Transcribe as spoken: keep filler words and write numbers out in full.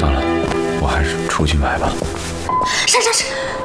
算了，我还是出去买吧。 珊珊，